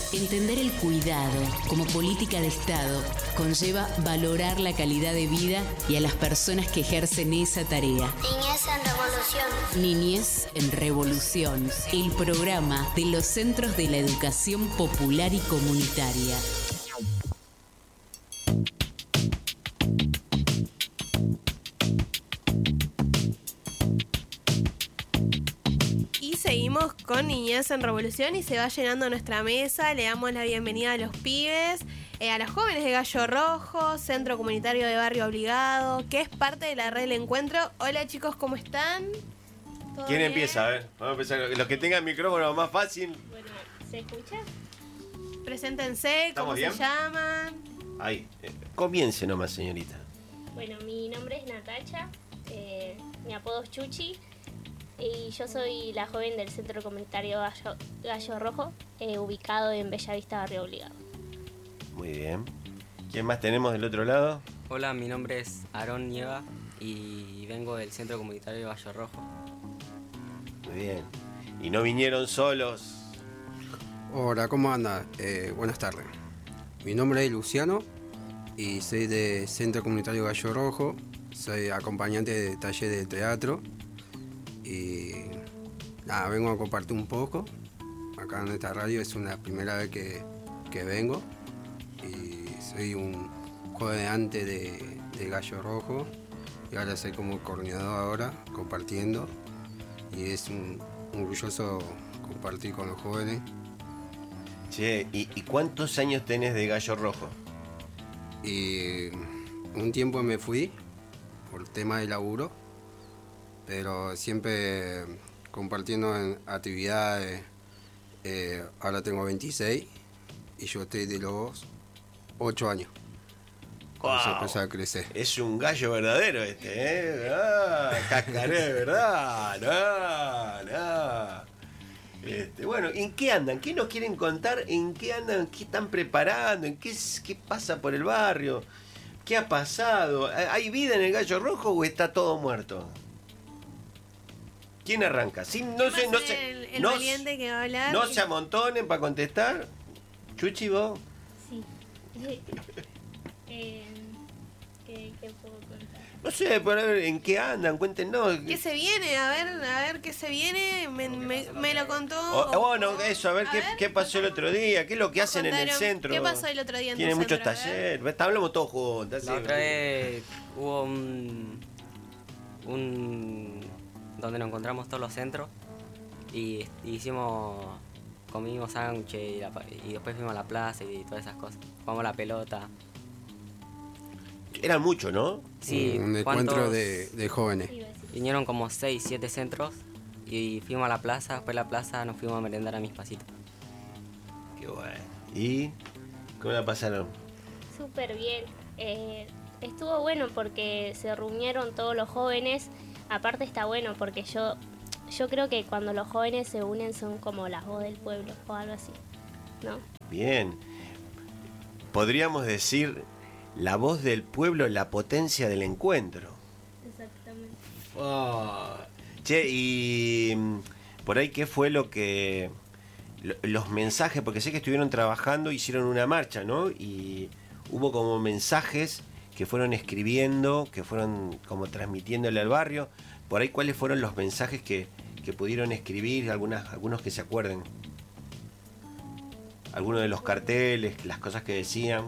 Entender el cuidado como política de Estado conlleva valorar la calidad de vida y a las personas que ejercen esa tarea. Niñez en Revolución. Niñez en Revolución, el programa de los Centros de la Educación Popular y Comunitaria. Seguimos con Niñez en Revolución y se va llenando nuestra mesa. Le damos la bienvenida a los pibes, a los jóvenes de Gallo Rojo, Centro Comunitario de Barrio Obligado, que es parte de la red del encuentro. Hola chicos, ¿cómo están? ¿Quién empieza? A ver, vamos a empezar. Los que tengan micrófono más fácil. Bueno, ¿se escucha? Preséntense, ¿cómo se llaman? Ahí, comience nomás, señorita. Bueno, mi nombre es Natacha, mi apodo es Chuchi. Y yo soy la joven del Centro Comunitario Gallo Rojo, ubicado en Bellavista, Barrio Obligado. Muy bien. ¿Quién más tenemos del otro lado? Hola, mi nombre es Aarón Nieva y vengo del Centro Comunitario Gallo Rojo. Muy bien. ¿Y no vinieron solos? Hola, ¿cómo anda? Buenas tardes. Mi nombre es Luciano y soy del Centro Comunitario Gallo Rojo. Soy acompañante de taller de teatro. Y nada, vengo a compartir un poco. Acá en esta radio es la primera vez que vengo. Y soy un joven antes de Gallo Rojo. Y ahora soy como coordinador ahora, compartiendo. Y es un orgulloso compartir con los jóvenes. Che, ¿y cuántos años tenés de Gallo Rojo? Y un tiempo me fui por tema de laburo. Pero siempre compartiendo en actividades. Ahora tengo 26 y yo estoy de los 8 años. Cuando se empezó a crecer. Es un gallo verdadero este, ¿eh? Cascaré, ¿verdad? No. Bueno, ¿en qué andan? ¿Qué nos quieren contar? ¿En qué andan? ¿Qué están preparando? ¿En qué pasa por el barrio? ¿Qué ha pasado? ¿Hay vida en el Gallo Rojo o está todo muerto? ¿Quién arranca? Sí, no valiente que va a hablar. No se amontonen para contestar. Chuchi, vos. Sí. ¿Qué puedo contar? No sé, por ver en qué andan, cuéntenos. ¿Qué se viene? A ver qué se viene. Me lo contó. Bueno, eso, a ver qué pasó el otro día, qué es lo que hacen en el centro. ¿Qué pasó el otro día en tu Tiene muchos centro? talleres, hablamos todos juntos. La otra vez hubo donde nos encontramos todos los centros y comimos sándwiches y después fuimos a la plaza y todas esas cosas. Jugamos la pelota. Eran muchos, ¿no? Sí, un encuentro de jóvenes. Vinieron como 6, 7 centros y fuimos a la plaza. Después de la plaza nos fuimos a merendar a Mis Pasitos. Qué bueno. ¿Y cómo la pasaron? Súper bien. Estuvo bueno porque se reunieron todos los jóvenes. Aparte está bueno porque yo creo que cuando los jóvenes se unen son como la voz del pueblo o algo así, ¿no? Bien. Podríamos decir la voz del pueblo, la potencia del encuentro. Exactamente. Che, y por ahí, ¿qué fue los mensajes? Porque sé que estuvieron trabajando, hicieron una marcha, ¿no? Y hubo como mensajes que fueron escribiendo, que fueron como transmitiéndole al barrio. Por ahí, ¿cuáles fueron los mensajes que pudieron escribir? Algunos que se acuerden. Algunos de los carteles, las cosas que decían.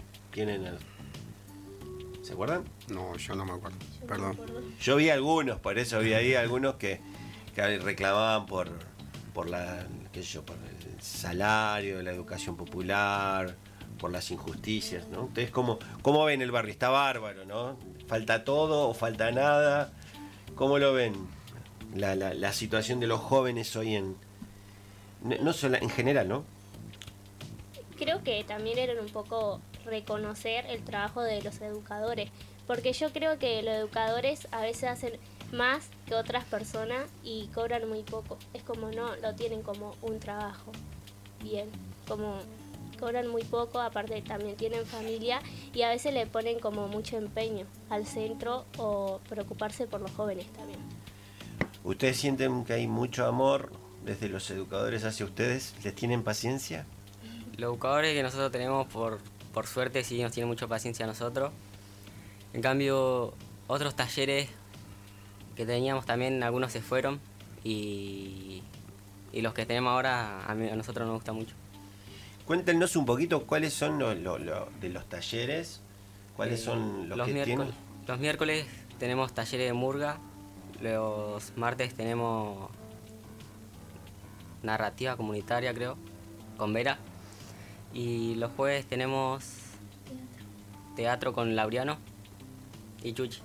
¿Se acuerdan? No, yo no me acuerdo. Perdón. Yo vi algunos, por eso vi ahí algunos que reclamaban por el salario, la educación popular, por las injusticias, ¿no? Ustedes cómo ven el barrio, está bárbaro, ¿no? ¿Falta todo o falta nada? ¿Cómo lo ven? La situación de los jóvenes hoy no solo en general, ¿no? Creo que también era un poco reconocer el trabajo de los educadores, porque yo creo que los educadores a veces hacen más que otras personas y cobran muy poco. Es como no lo tienen como un trabajo bien, como cobran muy poco, aparte también tienen familia y a veces le ponen como mucho empeño al centro o preocuparse por los jóvenes también. ¿Ustedes sienten que hay mucho amor desde los educadores hacia ustedes? ¿Les tienen paciencia? Los educadores que nosotros tenemos, por suerte, sí nos tienen mucha paciencia a nosotros. En cambio, otros talleres que teníamos también, algunos se fueron y los que tenemos ahora a nosotros nos gusta mucho. Cuéntenos un poquito cuáles son de los talleres, cuáles son los que tienen. Los miércoles tenemos talleres de murga, los martes tenemos narrativa comunitaria, creo, con Vera, y los jueves tenemos teatro con Laureano y Chuchi.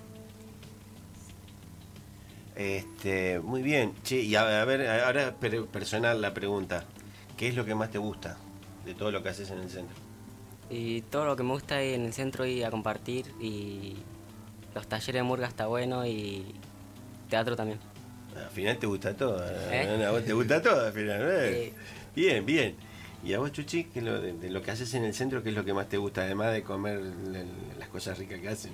Muy bien. Che, y a ver, ahora personal la pregunta. ¿Qué es lo que más te gusta de todo lo que haces en el centro? Y todo lo que me gusta es en el centro ir a compartir, y los talleres de murga está bueno, y teatro también. Al final te gusta todo. A vos te gusta todo al final, ¿ves? Bien, bien. ¿Y a vos, Chuchi, qué es de lo que haces en el centro, qué es lo que más te gusta, además de comer las cosas ricas que hacen?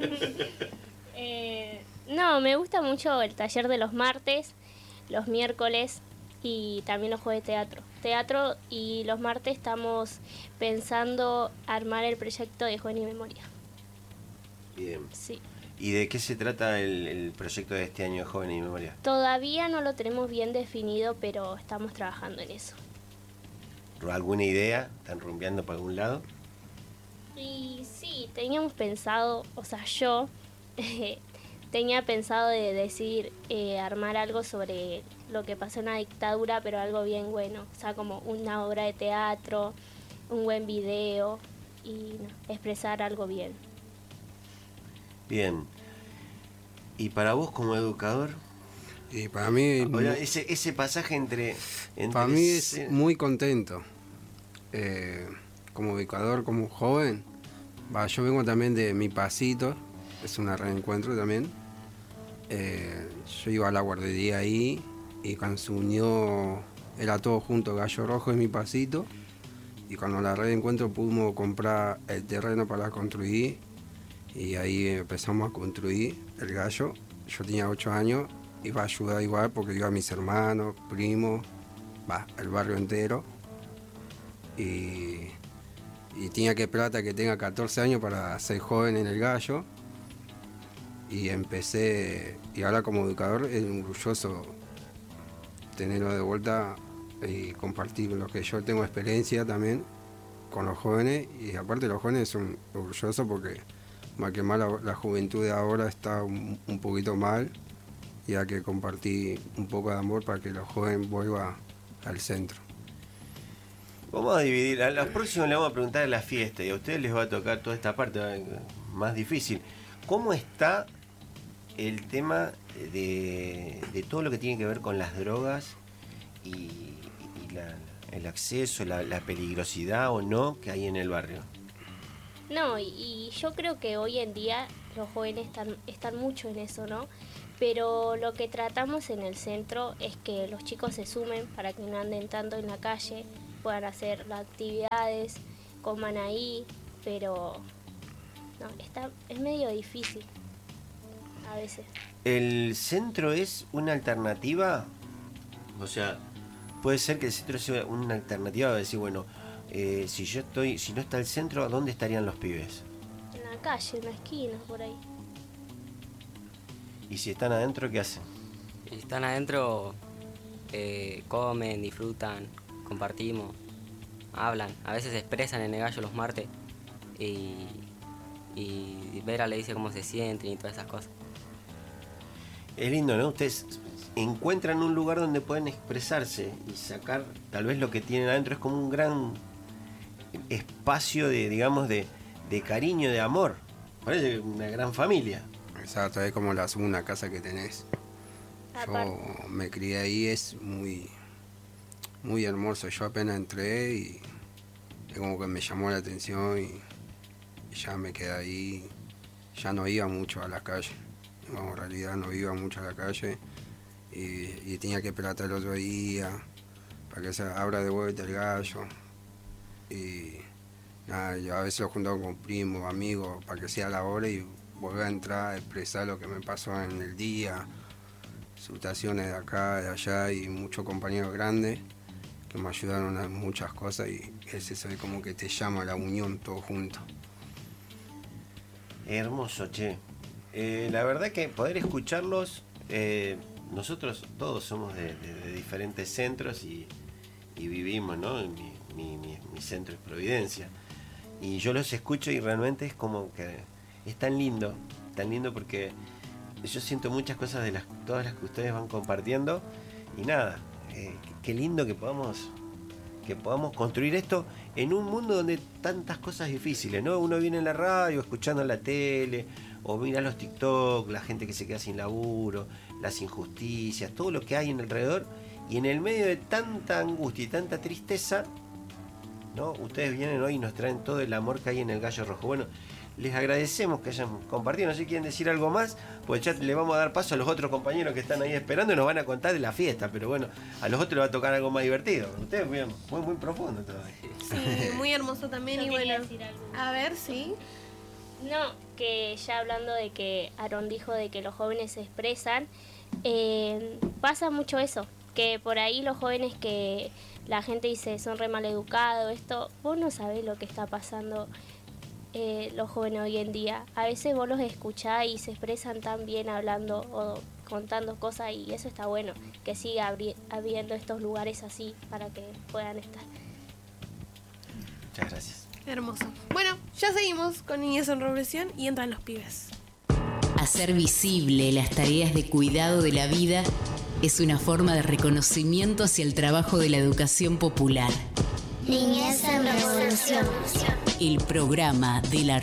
No, me gusta mucho el taller de los martes, los miércoles y también los jueves de teatro, y los martes estamos pensando armar el proyecto de Joven y Memoria. Bien. Sí. ¿Y de qué se trata el proyecto de este año de Joven y Memoria? Todavía no lo tenemos bien definido, pero estamos trabajando en eso. ¿Alguna idea? ¿Están rumbeando por algún lado? Y sí, teníamos pensado, o sea, yo tenía pensado de decir, armar algo sobre lo que pasó en la dictadura, pero algo bien bueno, o sea, como una obra de teatro, un buen video y expresar algo bien. Bien. ¿Y para vos como educador? Y para mí... Ahora, ese pasaje entre para mí es muy contento. Como educador, como joven, yo vengo también de Mi Pasito, es un reencuentro también. Yo iba a la guardería ahí, y cuando se unió, era todo junto, Gallo Rojo y Mi Pasito, y cuando la reencuentro pudimos comprar el terreno para construir, y ahí empezamos a construir el Gallo. Yo tenía 8 años, iba a ayudar igual porque iba a mis hermanos, primos, el barrio entero, y tenía que plata que tenga 14 años para ser joven en el Gallo. Y empecé, y ahora como educador es orgulloso tenerlo de vuelta y compartir lo que yo tengo experiencia también con los jóvenes. Y aparte los jóvenes son orgullosos porque más que mal la juventud de ahora está un poquito mal, y hay que compartir un poco de amor para que los jóvenes vuelvan al centro. Vamos a dividir, a los próximos le vamos a preguntar a la fiesta, y a ustedes les va a tocar toda esta parte más difícil. ¿Cómo está el tema de todo lo que tiene que ver con las drogas y el acceso, la peligrosidad o no que hay en el barrio? No, y yo creo que hoy en día los jóvenes están mucho en eso, ¿no? Pero lo que tratamos en el centro es que los chicos se sumen para que no anden tanto en la calle, puedan hacer las actividades, coman ahí, pero no, es medio difícil a veces. ¿El centro es una alternativa? O sea, puede ser que el centro sea una alternativa de decir, bueno, si no está el centro, ¿dónde estarían los pibes? En la calle, en la esquina, por ahí. ¿Y si están adentro, qué hacen? Si están adentro, comen, disfrutan, compartimos, hablan. A veces se expresan en el Gallo los martes, y Vera le dice cómo se sienten y todas esas cosas. Es lindo, ¿no? Ustedes encuentran un lugar donde pueden expresarse y sacar tal vez lo que tienen adentro. Es como un gran espacio de cariño, de amor. Parece una gran familia. Exacto, es como la segunda casa que tenés. Yo me crié ahí, es muy, muy hermoso. Yo apenas entré y es como que me llamó la atención, y ya me quedé ahí. Ya no iba mucho a la calle. No, en realidad no iba mucho a la calle, y tenía que esperar hasta el otro día para que se abra de vuelta el Gallo. Y nada, yo a veces lo juntaba con primos, amigos, para que sea la hora y volver a entrar a expresar lo que me pasó en el día, situaciones de acá, de allá, y muchos compañeros grandes me ayudaron a muchas cosas y es eso de como que te llama a la unión todo junto. Hermoso, che. La verdad que poder escucharlos, nosotros todos somos de diferentes centros y vivimos, ¿no? Mi centro es Providencia. Y yo los escucho y realmente es como que es tan lindo porque yo siento muchas cosas de todas las que ustedes van compartiendo y nada, qué lindo que podamos construir esto en un mundo donde tantas cosas difíciles, ¿no? Uno viene en la radio, escuchando en la tele, o mira los TikTok, la gente que se queda sin laburo, las injusticias, todo lo que hay en alrededor, y en el medio de tanta angustia y tanta tristeza, ¿no? Ustedes vienen hoy y nos traen todo el amor que hay en el Gallo Rojo. Bueno, les agradecemos que hayan compartido. No sé si quieren decir algo más, pues ya le vamos a dar paso a los otros compañeros que están ahí esperando y nos van a contar de la fiesta, pero bueno, a los otros les va a tocar algo más divertido. Ustedes bien, muy profundo todavía. Sí, muy hermoso también. Yo y quería bueno, decir algo. a ver, sí. No, que ya hablando de que Aarón dijo de que los jóvenes se expresan, pasa mucho eso, que por ahí los jóvenes que la gente dice son re mal educados, esto, vos no sabés lo que está pasando los jóvenes hoy en día. A veces vos los escuchás y se expresan tan bien hablando o contando cosas y eso está bueno, que siga habiendo estos lugares así para que puedan estar. Muchas gracias. Hermoso. Bueno, ya seguimos con Niñez en Revolución y entran los pibes. Hacer visible las tareas de cuidado de la vida es una forma de reconocimiento hacia el trabajo de la educación popular. Niñez en Revolución. El programa de la